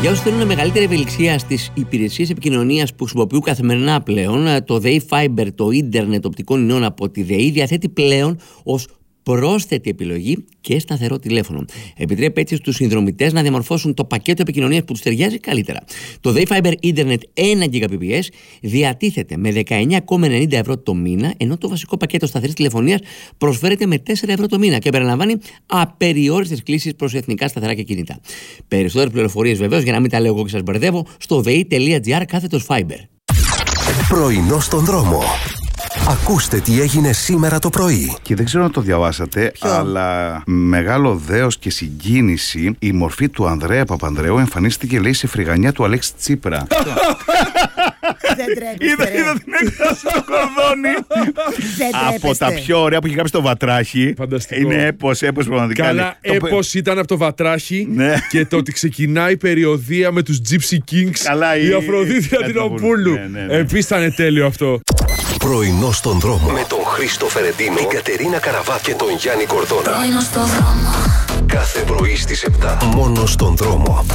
Για όσους θέλουν μεγαλύτερη ευελιξία στις υπηρεσίες επικοινωνίας που χρησιμοποιούν καθημερινά πλέον, το ΔΕΗ Fiber, το ίντερνετ οπτικών ινών από τη ΔΕΗ, διαθέτει πλέον ως πρόσθετη επιλογή και σταθερό τηλέφωνο. Επιτρέπει έτσι στους συνδρομητές να διαμορφώσουν το πακέτο επικοινωνίας που τους ταιριάζει καλύτερα. Το ΔΕΗ Fiber Internet 1 Gbps διατίθεται με 19,90 ευρώ το μήνα, ενώ το βασικό πακέτο σταθερής τηλεφωνίας προσφέρεται με 4 ευρώ το μήνα και περιλαμβάνει απεριόριστες κλήσεις προς εθνικά σταθερά και κινητά. Περισσότερες πληροφορίες βεβαίως, για να μην τα λέω εγώ και σας μπερδεύω, στο dei.gr/fiber. Πρωινό στον δρόμο. Ακούστε τι έγινε σήμερα το πρωί. Και δεν ξέρω αν το διαβάσατε, αλλά μεγάλο δέος και συγκίνηση, η μορφή του Ανδρέα Παπανδρέου εμφανίστηκε, λέει, σε φρυγανιά του Αλέξη Τσίπρα. Δεν τρέπεστε. Είδα την έκφραση στο κορδόνι. Από τα πιο ωραία που είχε γράψει το Βατράχι. Φανταστικό. Είναι έπος πραγματικά. Καλά, έπος ήταν από το Βατράχι. Και το ότι ξεκινάει η περιοδία με τους Gypsy Kings. Η Αφροδίτη Αντινοπούλου. Επίσης ήταν τέλειο αυτό. Πρωινό στον δρόμο με τον Χρήστο Φερεντίνο, την Κατερίνα Καραβά και τον Γιάννη Κορδόνα. Πρωινό στον δρόμο. Κάθε πρωί στις 7. Μόνο στον δρόμο.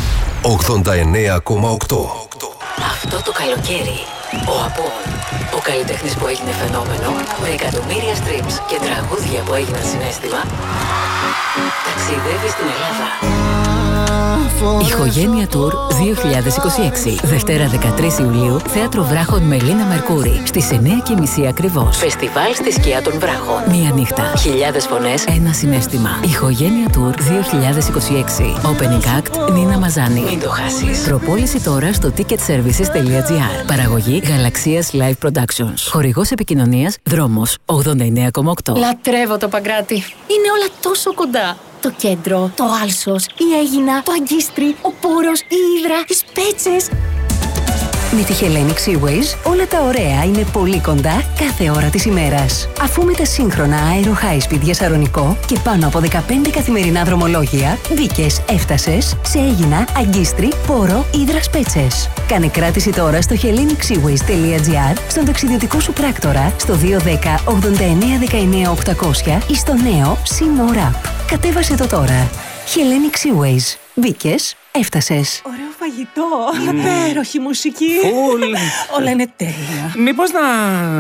89,8. Αυτό το καλοκαίρι, ο Απόν, ο καλλιτέχνης που έγινε φαινόμενο, με εκατομμύρια streams και τραγούδια που έγιναν συναίσθημα, ταξιδεύει στην Ελλάδα. Ηχογένεια Tour 2026. Δευτέρα 13 Ιουλίου, Θέατρο Βράχων Μελίνα Μερκούρη. Στις 9:30 ακριβώς. Φεστιβάλ στη σκιά των Βράχων. Μία νύχτα. Χιλιάδες φωνές, ένα συναίσθημα. Ηχογένεια Tour 2026. Opening Act Νίνα Μαζάνη. Μην το χάσεις. Προπόληση τώρα στο ticketservices.gr. Παραγωγή Γαλαξίας Live Productions. Χορηγός επικοινωνίας Δρόμος 89,8. Λατρεύω το Παγκράτη. Είναι όλα τόσο κοντά. Το κέντρο, το Άλσος, η Αίγινα, το Αγκίστρι, ο Πόρος, η Ύδρα, οι Σπέτσες. Με τη Hellenic Seaways όλα τα ωραία είναι πολύ κοντά κάθε ώρα της ημέρας. Αφού με τα σύγχρονα Aero High Speed για Σαρονικό και πάνω από 15 καθημερινά δρομολόγια, μπήκες, έφτασες σε Αίγινα, Αγκίστρι, Πόρο, Ύδρα, Σπέτσες. Κάνε κράτηση τώρα στο hellenicseaways.gr, στον ταξιδιωτικό σου πράκτορα, στο 210 89 19 800 ή στο νέο Sino App. Κατέβασε το τώρα. Hellenic Seaways. Μπήκες, έφτασες. Ωραίο φαγητό. Υπέροχη μουσική. Όλα είναι τέλεια. Μήπως να